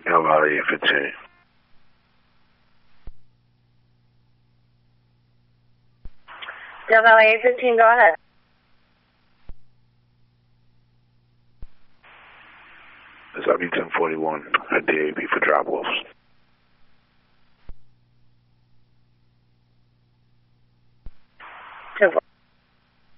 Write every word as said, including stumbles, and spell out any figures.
Delta eight fifteen. Delta eight fifteen, go ahead. It's W ten forty-one at D A B for drop-offs.